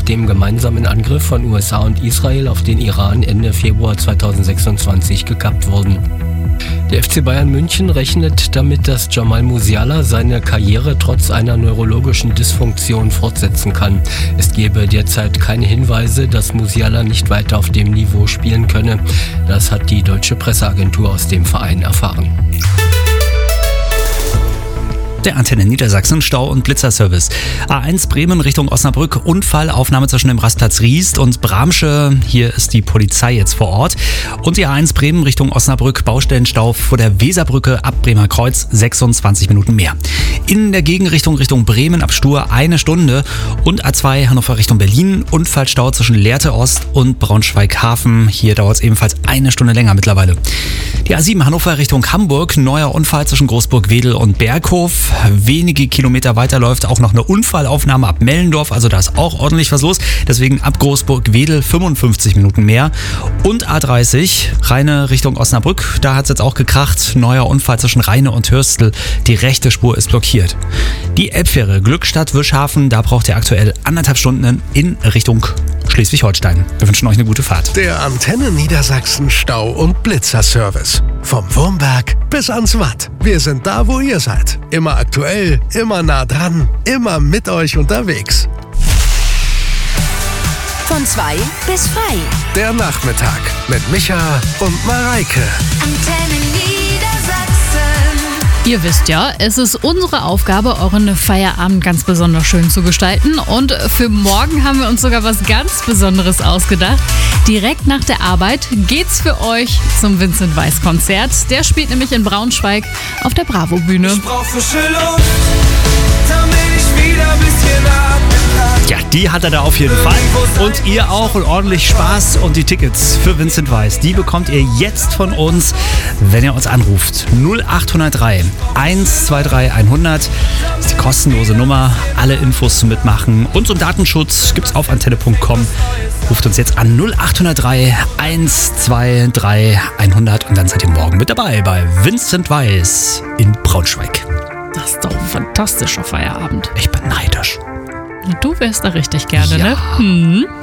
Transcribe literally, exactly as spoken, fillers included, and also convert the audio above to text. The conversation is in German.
dem gemeinsamen Angriff von U S A und Israel auf den Iran Ende Februar zweitausendsechsundzwanzig gekappt wurden. Der F C Bayern München rechnet damit, dass Jamal Musiala seine Karriere trotz einer neurologischen Dysfunktion fortsetzen kann. Es gebe derzeit keine Hinweise, dass Musiala nicht weiter auf dem Niveau spielen könne. Das hat die deutsche Presseagentur aus dem Verein erfahren. Der Antenne Niedersachsen Stau- und Blitzerservice. A eins Bremen Richtung Osnabrück, Unfallaufnahme zwischen dem Rastplatz Riest und Bramsche. Hier ist die Polizei jetzt vor Ort. Und die A eins Bremen Richtung Osnabrück, Baustellenstau vor der Weserbrücke ab Bremer Kreuz, sechsundzwanzig Minuten mehr. In der Gegenrichtung Richtung Bremen ab Stur eine Stunde. Und A zwei Hannover Richtung Berlin, Unfallstau zwischen Lehrte Ost und Braunschweig-Hafen. Hier dauert es ebenfalls eine Stunde länger mittlerweile. Die A sieben Hannover Richtung Hamburg, neuer Unfall zwischen Großburg-Wedel und Berghof. Wenige Kilometer weiter läuft auch noch eine Unfallaufnahme ab Mellendorf, also da ist auch ordentlich was los. Deswegen ab Großburg-Wedel fünfundfünfzig Minuten mehr. Und A dreißig, Rheine Richtung Osnabrück, da hat es jetzt auch gekracht. Neuer Unfall zwischen Rheine und Hürstel, die rechte Spur ist blockiert. Die Elbfähre Glückstadt-Wischhafen, da braucht ihr aktuell anderthalb Stunden in Richtung Schleswig-Holstein. Wir wünschen euch eine gute Fahrt. Der Antenne Niedersachsen Stau- und Blitzerservice. Vom Wurmberg bis ans Watt. Wir sind da, wo ihr seid. Immer aktuell, immer nah dran, immer mit euch unterwegs. Von zwei bis frei. Der Nachmittag mit Micha und Mareike. Antenne Niedersachsen. Ihr wisst ja, es ist unsere Aufgabe, euren Feierabend ganz besonders schön zu gestalten. Und für morgen haben wir uns sogar was ganz Besonderes ausgedacht. Direkt nach der Arbeit geht's für euch zum Vincent Weiss Konzert. Der spielt nämlich in Braunschweig auf der Bravo-Bühne. Ich brauch frische Luft, damit ich wieder ein bisschen atmen kann. Ja, die hat er da auf jeden Fall. Und ihr auch und ordentlich Spaß. Und die Tickets für Vincent Weiss, die bekommt ihr jetzt von uns, wenn ihr uns anruft. null acht null drei eins zwei drei hundert. Das ist die kostenlose Nummer. Alle Infos zum Mitmachen und zum Datenschutz gibt's auf antenne punkt com. Ruft uns jetzt an null acht null drei eins zwei drei hundert und dann seid ihr morgen mit dabei bei Vincent Weiss in Braunschweig. Das ist doch ein fantastischer Feierabend. Ich bin neidisch. Du wärst da richtig gerne, Ja. ne? Hm.